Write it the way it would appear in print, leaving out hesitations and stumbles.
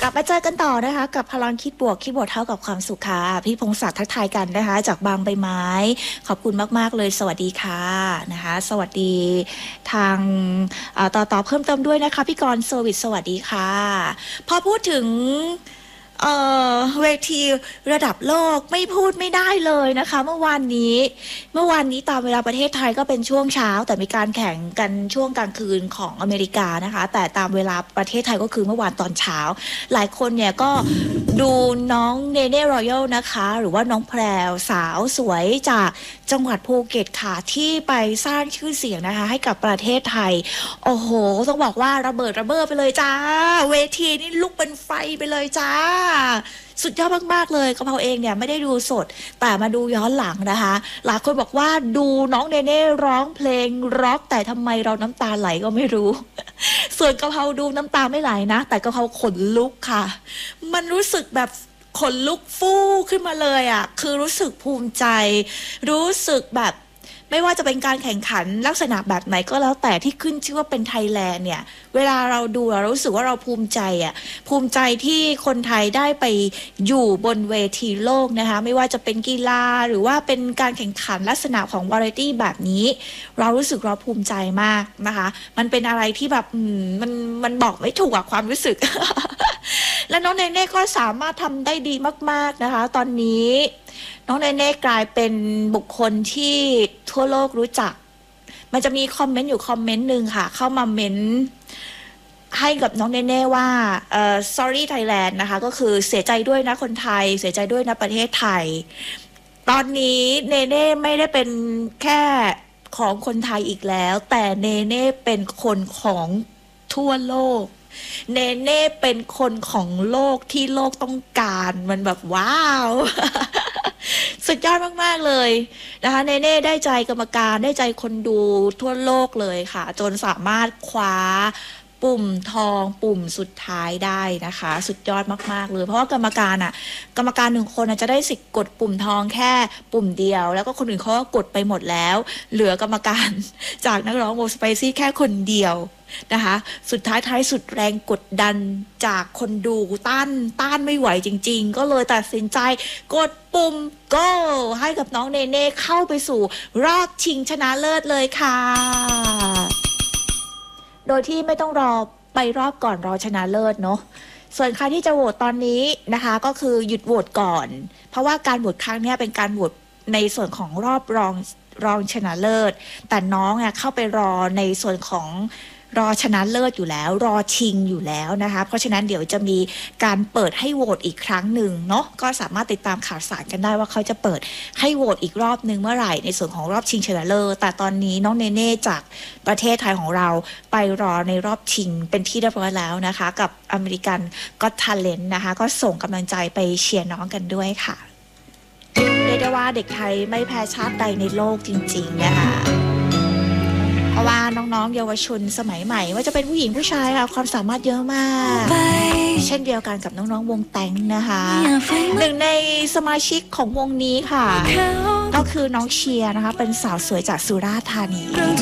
กลับมาเจอกันต่อนะคะกับพลังคิดบวกเท่ากับความสุขค่ะพี่พงศักดิ์ทักทายกันนะคะจากบางใบไม้ขอบคุณมากๆเลยสวัสดีค่ะนะคะสวัสดีทางต่อเพิ่มเติมด้วยนะคะพี่กรณ์เซอร์วิสสวัสดีค่ะพอพูดถึงเวทีระดับโลกไม่พูดไม่ได้เลยนะคะเมื่อวานนี้ตามเวลาประเทศไทยก็เป็นช่วงเช้าแต่มีการแข่งกันช่วงกลางคืนของอเมริกานะคะแต่ตามเวลาประเทศไทยก็คือเมื่อวานตอนเช้าหลายคนเนี่ยก็ดูน้องเนเน่รอยัลนะคะหรือว่าน้องแพรวสาวสวยจากจังหวัดภูเก็ตค่ะที่ไปสร้างชื่อเสียงนะคะให้กับประเทศไทยโอ้โหต้องบอกว่าระเบิดไปเลยจ้าเวทีนี่ลุกเป็นไฟไปเลยจ้าสุดยอดมากๆเลยกะเพราเองเนี่ยไม่ได้ดูสดแต่มาดูย้อนหลังนะคะหลายคนบอกว่าดูน้องเนเน่ร้องเพลงร็อกแต่ทำไมเราน้ำตาไหลก็ไม่รู้ ส่วนกะเพราดูน้ำตาไม่ไหลนะแต่กะเพราขนลุกค่ะมันรู้สึกแบบขนลุกฟู่ขึ้นมาเลยอ่ะคือรู้สึกภูมิใจรู้สึกแบบไม่ว่าจะเป็นการแข่งขันลักษณะแบบไหนก็แล้วแต่ที่ขึ้นชื่อว่าเป็นไทยแลนด์เนี่ยเวลาเราดูเรารู้สึกว่าเราภูมิใจอ่ะภูมิใจที่คนไทยได้ไปอยู่บนเวทีโลกนะคะไม่ว่าจะเป็นกีฬาหรือว่าเป็นการแข่งขันลักษณะของวาไรตี้แบบนี้เรารู้สึกเราภูมิใจมากนะคะมันเป็นอะไรที่แบบมันบอกไม่ถูกอะความรู้สึก และน้องเนเน่ก็สามารถทำได้ดีมากๆนะคะตอนนี้น้องเนเน่กลายเป็นบุคคลที่ทั่วโลกรู้จักมันจะมีคอมเมนต์อยู่คอมเมนต์หนึ่งค่ะเข้ามาเมนต์ให้กับน้องเนเน่ว่าsorry Thailand นะคะก็คือเสียใจด้วยนะคนไทยเสียใจด้วยนะประเทศไทยตอนนี้เนเน่ไม่ได้เป็นแค่ของคนไทยอีกแล้วแต่เนเน่เป็นคนของทั่วโลกเนเน่เป็นคนของโลกที่โลกต้องการมันแบบว้าว สุดยอดมากๆเลยนะคะเนเน่ได้ใจกรรมการได้ใจคนดูทั่วโลกเลยค่ะจนสามารถคว้าปุ่มทองปุ่มสุดท้ายได้นะคะสุดยอดมากๆเลยเพราะว่ากรรมการหนึ่งคนจะได้สิทธิ์กดปุ่มทองแค่ปุ่มเดียวแล้วก็คนอื่นเขาก็กดไปหมดแล้วเหลือกรรมการจากนักร้องวงสไปซี่แค่คนเดียวนะคะสุดท้ายสุดแรงกดดันจากคนดูต้านไม่ไหวจริงๆก็เลยตัดสินใจกดปุ่ม go ให้กับน้องเนเน่เข้าไปสู่รอบชิงชนะเลิศเลยค่ะโดยที่ไม่ต้องรอไปรอบก่อนรอชนะเลิศเนาะส่วนใครที่จะโหวตตอนนี้นะคะก็คือหยุดโหวตก่อนเพราะว่าการโหวตครั้งนี้เป็นการโหวตในส่วนของรอบรองชนะเลิศแต่น้องเข้าไปรอในส่วนของรอชนะเลิศอยู่แล้วรอชิงอยู่แล้วนะคะเพราะฉะนั้นเดี๋ยวจะมีการเปิดให้โหวตอีกครั้งหนึ่งเนาะก็สามารถติดตามข่าวสารกันได้ว่าเขาจะเปิดให้โหวตอีกรอบหนึ่งเมื่อไหร่ในส่วนของรอบชิงชนะเลิศแต่ตอนนี้น้องเนเน่จากประเทศไทยของเราไปรอในรอบชิงเป็นที่เรียบร้อยแล้วนะคะกับอเมริกันก็ทาเลนต์นะคะก็ส่งกำลังใจไปเชียร์น้องกันด้วยค่ะเรียกได้ว่าเด็กไทยไม่แพ้ชาติใดในโลกจริงๆนะคะเพราะว่าน้องๆเยาวชนสมัยใหม่ว่าจะเป็นผู้หญิงผู้ชายค่ะความสามารถเยอะมากเช่นเดียวกันกับน้องๆวงแตงนะคะหนึ่งในสมาชิกของวงนี้ค่ะก็คือน้องเชียร์นะคะเป็นสาวสวยจากสุราษฎร์ธานี